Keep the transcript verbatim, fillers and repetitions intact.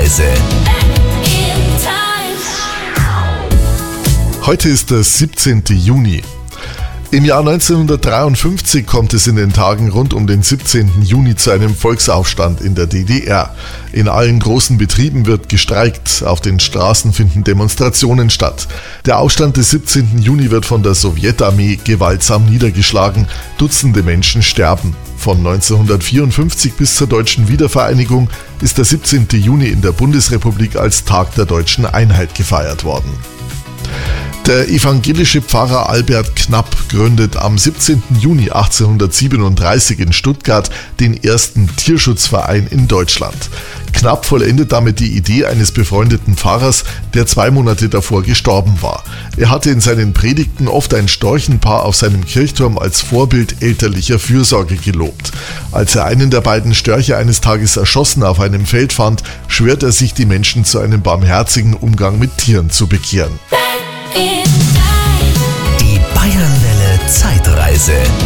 Zeitreise. Heute ist der siebzehnten Juni. Im Jahr neunzehnhundertdreiundfünfzig kommt es in den Tagen rund um den siebzehnten Juni zu einem Volksaufstand in der D D R. In allen großen Betrieben wird gestreikt, auf den Straßen finden Demonstrationen statt. Der Aufstand des siebzehnten Juni wird von der Sowjetarmee gewaltsam niedergeschlagen, Dutzende Menschen sterben. Von neunzehnhundertvierundfünfzig bis zur deutschen Wiedervereinigung ist der siebzehnten Juni in der Bundesrepublik als Tag der deutschen Einheit gefeiert worden. Der evangelische Pfarrer Albert Knapp gründet am siebzehnten Juni achtzehnhundertsiebenunddreißig in Stuttgart den ersten Tierschutzverein in Deutschland. Knapp vollendet damit die Idee eines befreundeten Pfarrers, der zwei Monate davor gestorben war. Er hatte in seinen Predigten oft ein Storchenpaar auf seinem Kirchturm als Vorbild elterlicher Fürsorge gelobt. Als er einen der beiden Störche eines Tages erschossen auf einem Feld fand, schwört er sich, die Menschen zu einem barmherzigen Umgang mit Tieren zu bekehren. Die Bayernwelle Zeitreise.